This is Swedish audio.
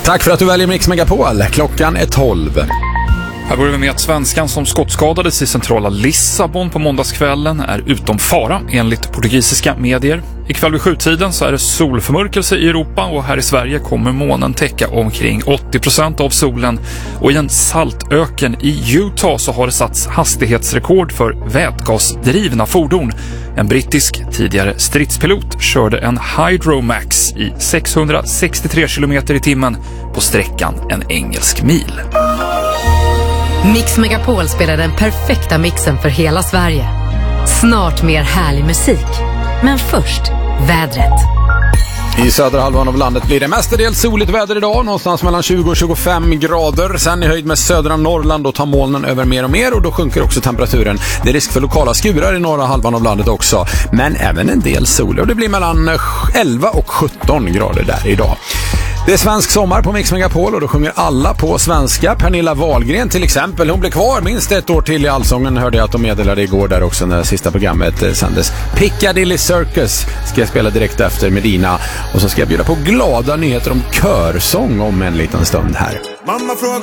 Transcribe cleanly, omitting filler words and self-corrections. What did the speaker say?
Tack för att du väljer Mix Megapol. Klockan är 12. Här börjar vi med att svenskan som skottskadades i centrala Lissabon på måndagskvällen är utom fara enligt portugisiska medier. Ikväll vid 7-tiden så är det solförmörkelse i Europa och här i Sverige kommer månen täcka omkring 80% av solen. Och i en saltöken i Utah så har det satts hastighetsrekord för vätgasdrivna fordon. En brittisk tidigare stridspilot körde en Hydromax i 663 km i timmen på sträckan en engelsk mil. Mix Megapol spelar den perfekta mixen för hela Sverige. Snart mer härlig musik. Men först, vädret. I södra halvan av landet blir det mestadels soligt väder idag, någonstans mellan 20 och 25 grader. Sen i höjd med södra Norrland och tar molnen över mer och mer och då sjunker också temperaturen. Det är risk för lokala skurar i norra halvan av landet också, men även en del sol och det blir mellan 11 och 17 grader där idag. Det är svensk sommar på Mix Megapol och då sjunger alla på svenska. Pernilla Wahlgren till exempel, hon blir kvar minst ett år till i Allsången, hörde jag att de meddelade igår där också när sista programmet sändes. Piccadilly Circus ska jag spela direkt efter Medina och så ska jag bjuda på glada nyheter om körsång om en liten stund här. Mamma frågar